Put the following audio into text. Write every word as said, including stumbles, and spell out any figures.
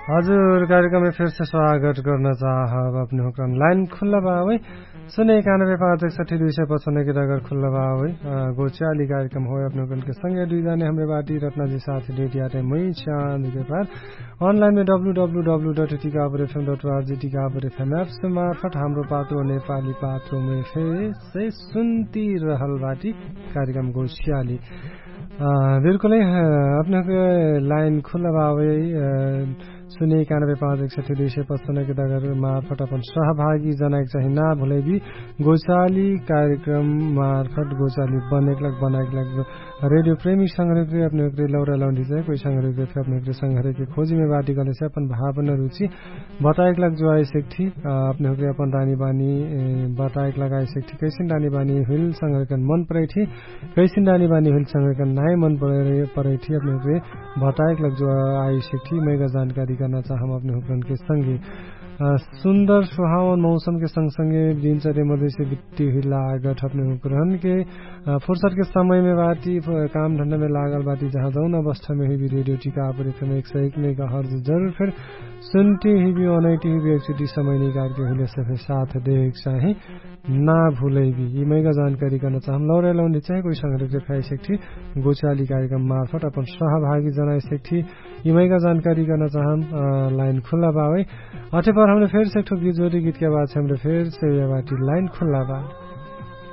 हजुर कार्यक्रम में फिर से स्वागत करना चाहब अपने हुक्म लाइन खुला बा हुई सुने इक्यानवे पाँच इकसठी दुई सौ पचपन की डगर खुला बा हुई गोचाली कार्यक्रम हो अपने हुक्म के संगे दुई जाने हमरे बाटी रत्ना जी साथ डेटियाटे मई चांद के पार ऑनलाइन में W W W dot Tikapur FM dot ORG Tikapur FM apps मार्फत हाम्रो पात्रो नेपाली पात्रो में फिर से सुनती रहल बाटी कार्यक्रम गोचाली बिल्कुल अपने लाइन खुला बा हुई सुने इक्यानवे पाँच इकसठी दुई सय पचपन्न के दगर मार्फत अपन सहभागी जनाएक चाहिँ ना भुलेबी गोचाली कार्यक्रम मार्फत गोचाली बनेक लग बनाएक लग रेडियो प्रेमी संग्रह अपने लौरा लौंडी चाहिँ कोही संग्रह थे अपने संग्रह के खोजी में बाटी गले से अपन भावना रुचि बताएक लग जो आइसेक थी अपने अपन रानी बानी बताएक लग आइसेक थी कैसिन रानी बानी हुल संग्रह मन पड़े थी कैसिन रानी बानी हुल संग्रह नाय मन पड़े थी अपने बताएक लग जो आइसेक थी मेगा जानकारी करना चाहम अपने हुक्म के संगे सुंदर सुहावन मौसम के संग संगे दिनचर्या मध्य से बित्ती हुई लागत अपने हुक्म के फुर्सत के समय में बाटी काम धंधा में लागल बाटी जहाँ जाऊन अवस्था में ही भी रेडियो टीका पर एफएम एक सौ एक मेगा हर्ज जरूर फिर सुनती ही भी अनैती ही भी एकचोटि समय निकाल के हुले से फिर साथ देख चाहे ना भूले भी ये मेगा जानकारी करना चाहम लौरे लौंडी चाहे कोई संग्रह देखाई सकती गोचाली कार्यक्रम मार्फत अपन सहभागी जनाई सकती ये मेगा जानकारी करना चाहम लाइन खुला बावे अठे पर हमने फिर से एक गीत जोड़ी गीत के बाद से हमने फिर से ये बाटी लाइन खुला बा